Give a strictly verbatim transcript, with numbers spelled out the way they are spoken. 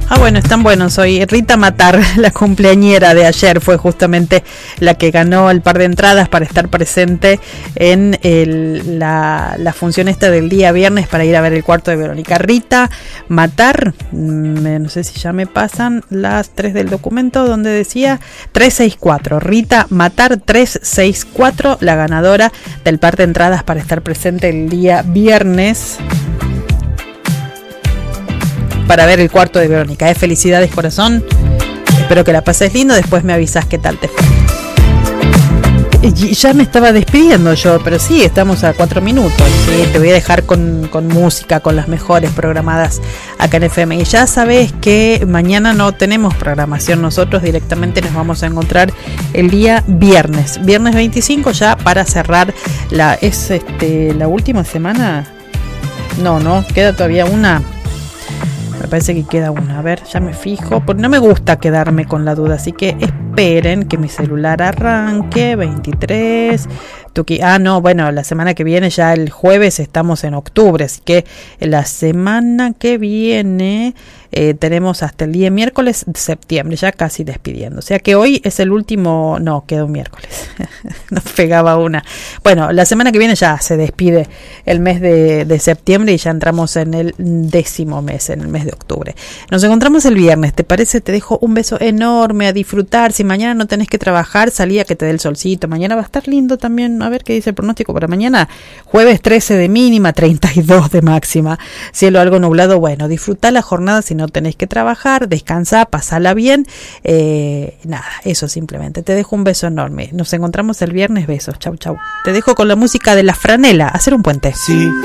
Ah, bueno, están buenos hoy. Rita Matar, la cumpleañera de ayer, fue justamente la que ganó el par de entradas para estar presente en el, la, la función esta del día viernes para ir a ver el cuarto de Verónica. Rita Matar, mmm, no sé si ya me pasan las tres del documento donde decía trescientos sesenta y cuatro. Rita Matar trescientos sesenta y cuatro, la ganadora del par de entradas para estar presente el día viernes para ver el cuarto de Verónica. Eh, felicidades, corazón. Espero que la pases lindo. Después me avisas qué tal te fue. Y ya me estaba despidiendo yo, pero sí, estamos a cuatro minutos. ¿Sí? Te voy a dejar con, con música, con las mejores programadas acá en F M. Y ya sabes que mañana no tenemos programación. Nosotros directamente nos vamos a encontrar el día viernes. Viernes veinticinco, ya para cerrar la, es este, la última semana. No, no, queda todavía una. Me parece que queda una. A ver, ya me fijo. Porque no me gusta quedarme con la duda. Así que esperen que mi celular arranque. veintitrés. Tuki. Ah, no, bueno, la semana que viene, ya el jueves estamos en octubre. Así que la semana que viene eh, tenemos hasta el día miércoles de septiembre. Ya casi despidiendo. O sea que hoy es el último. No, queda un miércoles. Nos pegaba una. Bueno, la semana que viene ya se despide el mes de, de septiembre y ya entramos en el décimo mes, en el mes de octubre. Nos encontramos el viernes, ¿te parece? Te dejo un beso enorme, a disfrutar. Si mañana no tenés que trabajar, salí a que te dé el solcito. Mañana va a estar lindo también. A ver qué dice el pronóstico para mañana. Jueves trece de mínima, treinta y dos de máxima. Cielo algo nublado. Bueno, disfrutá la jornada si no tenés que trabajar. Descansá, pasala bien. Eh, nada, eso simplemente. Te dejo un beso enorme. Nos encontramos el viernes. Besos. Chau, chau. Te dejo con la música de La Franela. Hacer un puente. Sí.